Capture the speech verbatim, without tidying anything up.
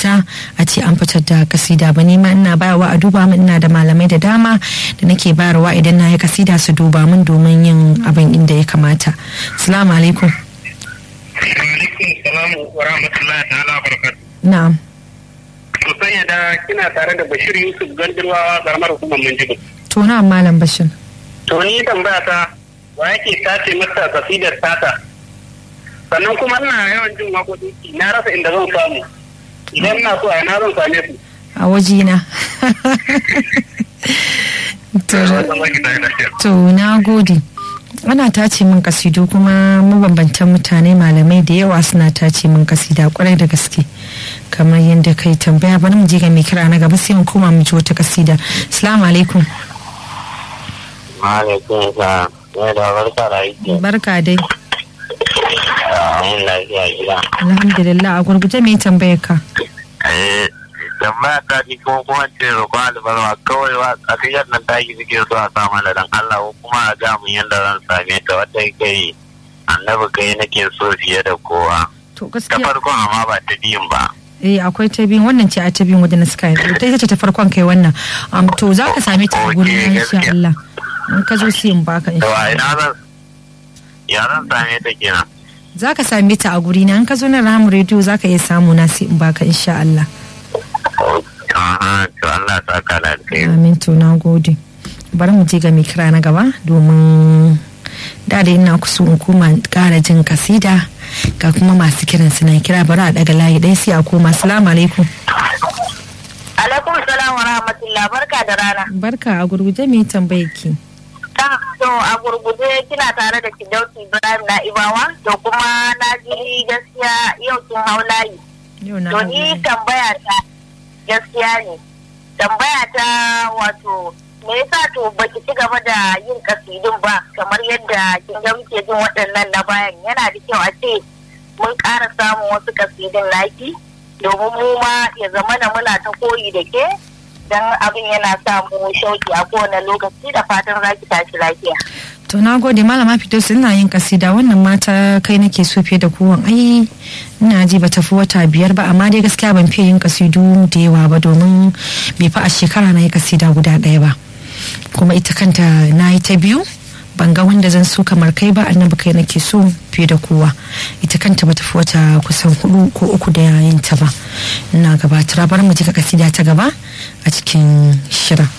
rubuta a ce an fitar da kasida ba. Ni ma ina bayarwa a duba min, ina da malamai da dama da nake bayarwa idan na yi kasida su duba min domin yin abin inda ya kamata. Assalamu alaikum. Alaikum salam wa rahmatullahi ta'ala wa barakatuh. Na'am. To sanya da kina tare da Bashir Yusuf Gandurwa karamar hukumar Minjibir. To na malam Bashir. To ni tambaya ta wa yake tace masa kasidar tata? Sannan kuma ina yawan jin waƙoƙi na rasa inda zan samu. Idan na so a na zan same su. A wajena. To na gode. Ana tace min kasidu kuma mabambantan mutane malamai da yawa suna tace min kasida kwarai da gaske kamar yadda kai tambaya. Bari mu je ga mai kira na gaba sai mu koma mu ji wata kasida. Assalamu alaikum. Wa alaikum salam. Ne da barka da aiki. Barka dai. Mun lafiya gida. Alhamdulillah. A gurguje me tambayar ka? Eh tambaya ta ni kuma kuma ce roƙon albarma kawai wa kasiyar nan taki suke so a sa mana dan Allah ko kuma a ga mun yanda zan same ta wata kai annabi kai nake so fiye da kowa. To Ta gaskiya farkon amma ba ta biyun ba. eh akwai ta biyun, wannan ce a ta biyun wadda na suka yi. Ta ita ce ta farkon kai wannan. Um, to za ka same ta a gurin na insha Allah. In ka zo sai in baka To insha a Allah. ina zan ya zan same ta kenan. Za ka same ta a guri na. In ka zo na Rahama Radio za ka iya samu na sai in baka insha Allah. Aha, to Allah ta kala kai. Amin, to na gode. Bari mu je ga mai kira na gaba domin da da ina kusa in koma ƙara jin kasida ga kuma masu kiran suna kira. Bari a daga layi ɗaya sai a koma. Assalamu alaikum. Alaikum salam wa rahmatullah, barka da rana. Barka, a gurguje me tambayar ki? Ta to a gurguje kina tare da Kidausi Ibrahim na Ibawa, to kuma na ji gaskiya yau kin hau layi. Yau na To ni tambaya ta gaskiya ne. Tambaya ta wato me yasa to baki ci gaba da yin kasidun ba kamar yadda kin ga muke jin waɗannan na bayan, yana da kyau a ce mun ƙara samun wasu kasidun naki domin mu ma ya zama da muna ta koyi da ke dan abin yana sa mu shauki a kowane lokaci, da fatan za ki tashi lafiya. To na gode malama Fitos, ina yin kasida wannan mata kai nake so fiye da kowan. Ai ina ji ba tafi wata biyar ba, amma dai gaskiya ban fiye yin kasidu da yawa ba domin bai fa a shekara na yi kasida guda ɗaya ba. Kuma ita kanta na yi ta biyu ban ga wanda zan so kamar kai ba, annabi kai nake so fiye da kowa. Ita kanta ba tafi wata kusan hudu ko uku da yin ta ba. Ina gabatar bar mu ji ka kasida ta gaba a cikin shirin.